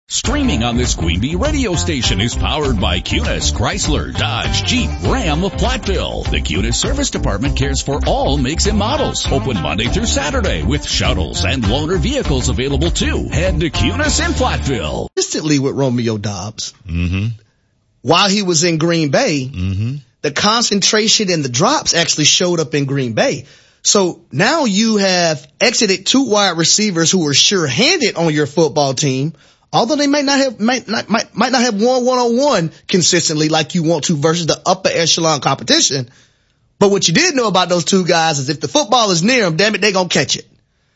Streaming on this Queen Bee radio station is powered by Cunis, Chrysler, Dodge, Jeep, Ram of Platteville. The Cunis Service Department cares for all makes and models. Open Monday through Saturday with shuttles and loaner vehicles available too. Head to Cunis in Platteville. Instantly with Romeo Doubs. Mm-hmm. While he was in Green Bay, Mm-hmm. the concentration and the drops actually showed up in Green Bay. So now you have exited two wide receivers who are sure-handed on your football team, although they might not have won one-on-one consistently like you want to versus the upper echelon competition. But what you did know about those two guys is if the football is near them, damn it, they're going to catch it.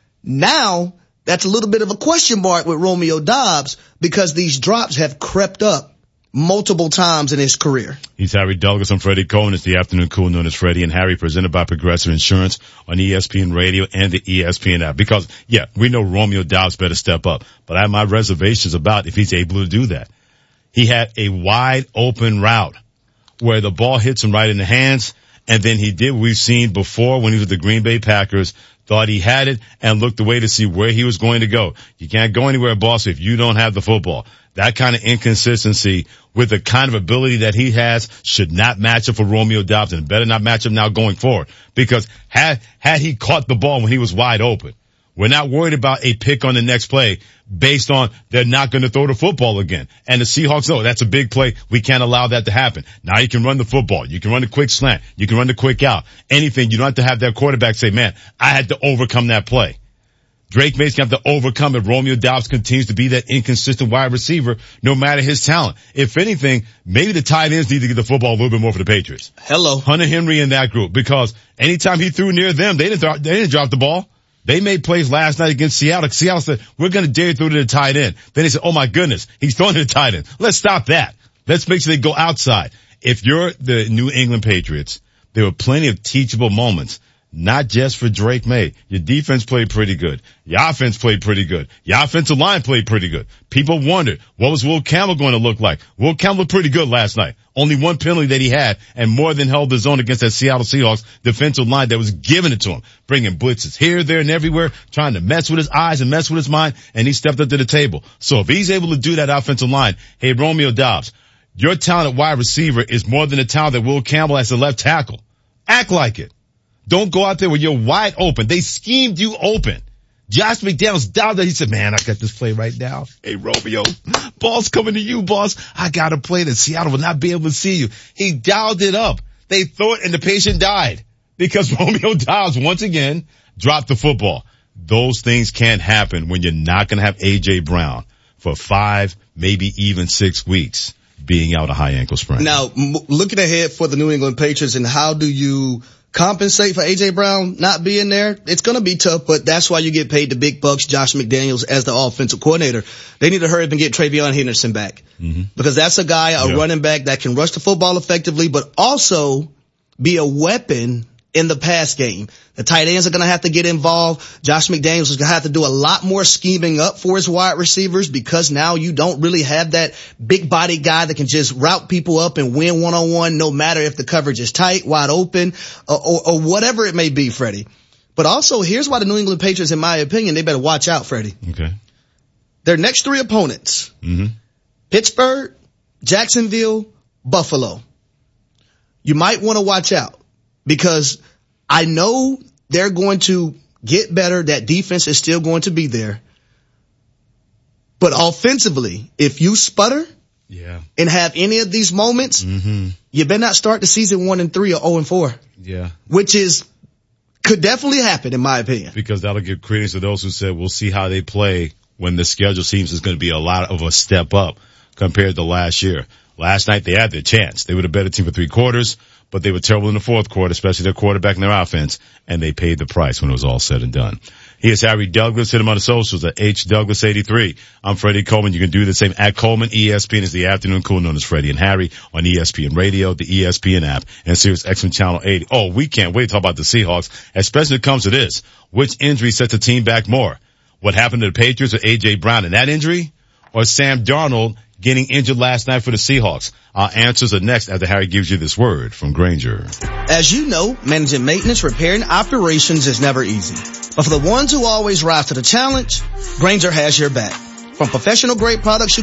Now, that's a little bit of a question mark with Romeo Doubs because these drops have crept up multiple times in his career. He's Harry Douglas. I'm Freddie Cohen. It's the Afternoon Cool known as Freddie and Harry, presented by Progressive Insurance on ESPN Radio and the ESPN app. Because, yeah, we know Romeo Doubs better step up, but I have my reservations about if he's able to do that. He had a wide open route where the ball hits him right in the hands, and then he did what we've seen before when he was with the Green Bay Packers, thought he had it and looked away to see where he was going to go. You can't go anywhere, boss, if you don't have the football. That kind of inconsistency with the kind of ability that he has should not match up for Romeo Doubs, and better not match up now going forward. Because had he caught the ball when he was wide open, we're not worried about a pick on the next play based on they're not going to throw the football again. And the Seahawks know that's a big play. We can't allow that to happen. Now you can run the football. You can run the quick slant. You can run the quick out. Anything. You don't have to have that quarterback say, man, I had to overcome that play. Drake Maye's going to have to overcome if Romeo Doubs continues to be that inconsistent wide receiver, no matter his talent. If anything, maybe the tight ends need to get the football a little bit more for the Patriots. Hello. Hunter Henry in that group, because anytime he threw near them, they didn't drop the ball. They made plays last night against Seattle. Seattle said, we're going to dare you throw to the tight end. Then they said, oh my goodness, he's throwing to the tight end. Let's stop that. Let's make sure they go outside. If you're the New England Patriots, there were plenty of teachable moments. Not just for Drake Maye. Your defense played pretty good. Your offense played pretty good. Your offensive line played pretty good. People wondered, what was Will Campbell going to look like? Will Campbell looked pretty good last night. Only one penalty that he had, and more than held his own against that Seattle Seahawks defensive line that was giving it to him. Bringing blitzes here, there, and everywhere, trying to mess with his eyes and mess with his mind, and he stepped up to the table. So if he's able to do that offensive line, hey, Romeo Doubs, your talent at wide receiver is more than the talent that Will Campbell has at left tackle. Act like it. Don't go out there when you're wide open. They schemed you open. Josh McDaniels doubted that. He said, man, I got this play right now. Hey, Romeo, ball's coming to you, boss. I got a play that Seattle will not be able to see you. He dialed it up. They threw it and the patient died because Romeo Doubs once again dropped the football. Those things can't happen when you're not going to have A.J. Brown for 5, maybe even 6 weeks being out a high ankle sprain. Now, looking ahead for the New England Patriots, and how do you compensate for A.J. Brown not being there? It's going to be tough, but that's why you get paid the big bucks, Josh McDaniels, as the offensive coordinator. They need to hurry up and get Travion Henderson back. Mm-hmm. Because that's a guy, a running back that can rush the football effectively, but also be a weapon in the pass game. The tight ends are going to have to get involved. Josh McDaniels is going to have to do a lot more scheming up for his wide receivers, because now you don't really have that big body guy that can just route people up and win one-on-one, no matter if the coverage is tight, wide open, or whatever it may be, Freddie. But also, here's why the New England Patriots, in my opinion, they better watch out, Freddie. Okay. Their next 3 opponents, Pittsburgh, Jacksonville, Buffalo. You might want to watch out, because I know they're going to get better. That defense is still going to be there. But offensively, if you sputter and have any of these moments, you better not start the season 1-3 or 0-4. Yeah. Which could definitely happen, in my opinion. Because that'll give credence to those who said we'll see how they play when the schedule seems is going to be a lot of a step up compared to last year. Last night they had their chance. They were the better team for 3 quarters, but they were terrible in the fourth quarter, especially their quarterback and their offense, and they paid the price when it was all said and done. Here's Harry Douglas. Hit him on the socials at HDouglas83. I'm Freddie Coleman. You can do the same at Coleman. ESPN is the afternoon cool known as Freddie and Harry on ESPN Radio, the ESPN app, and Sirius XM Channel 80. Oh, we can't wait to talk about the Seahawks, especially when it comes to this. Which injury sets the team back more? What happened to the Patriots with A.J. Brown and that injury? Or Sam Darnold getting injured last night for the Seahawks? Our answers are next after Harry gives you this word from Grainger. As you know, managing maintenance, repair, and operations is never easy. But for the ones who always rise to the challenge, Grainger has your back. From professional grade products you